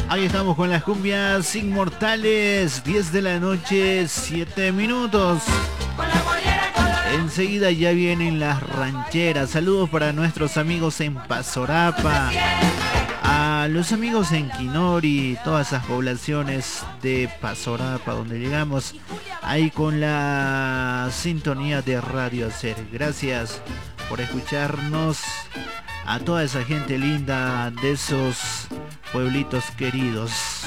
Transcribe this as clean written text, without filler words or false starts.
Ahí estamos con las cumbias inmortales, 10 de la noche, 7 minutos. Enseguida ya vienen las rancheras. Saludos para nuestros amigos en Pasorapa, a los amigos en Quinori, todas esas poblaciones de Pasorapa donde llegamos ahí con la sintonía de Radio Hacer. Gracias por escucharnos, a toda esa gente linda de esos pueblitos queridos.